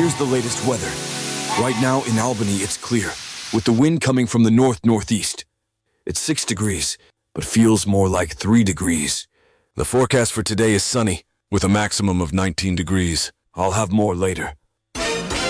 Here's the latest weather. Right now in Albany, it's clear, with the wind coming from the north-northeast. It's 6 degrees, but feels more like 3 degrees. The forecast for today is sunny, with a maximum of 19 degrees. I'll have more later.